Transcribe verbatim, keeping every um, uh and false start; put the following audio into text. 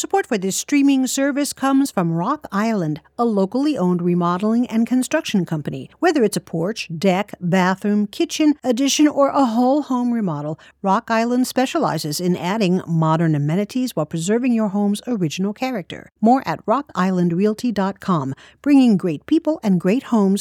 Support for this streaming service comes from Rock Island, a locally owned remodeling and construction company. Whether it's a porch, deck, bathroom, kitchen, addition, or a whole home remodel, Rock Island specializes in adding modern amenities while preserving your home's original character. More at rock island realty dot com, bringing great people and great homes